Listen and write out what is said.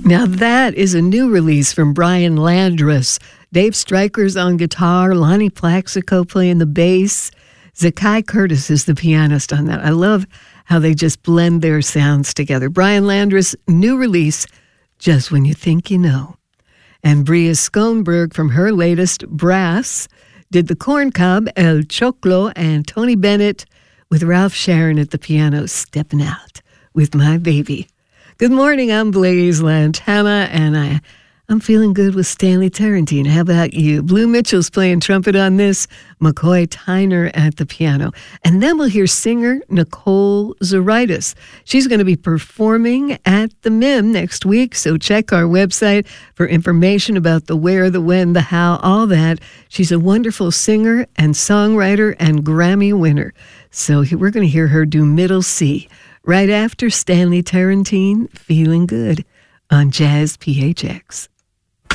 Now that is a new release from Brian Landrus. Dave Stryker's on guitar, Lonnie Plaxico playing the bass. Zakai Curtis is the pianist on that. I love how they just blend their sounds together. Brian Landrus, new release, Just When You Think You Know. And Bria Schoenberg from her latest, Brass, did the Corn Cob, El Choclo, and Tony Bennett with Ralph Sharon at the piano, Stepping Out with My Baby. Good morning, I'm Blaze Lantana, and I'm feeling good with Stanley Tarantino. How about you? Blue Mitchell's playing trumpet on this, McCoy Tyner at the piano. And then we'll hear singer Nicole Zaritis. She's going to be performing at the MIM next week, so check our website for information about the where, the when, the how, all that. She's a wonderful singer and songwriter and Grammy winner. So we're going to hear her do Middle C right after Stanley Tarantino, Feeling Good on Jazz PHX.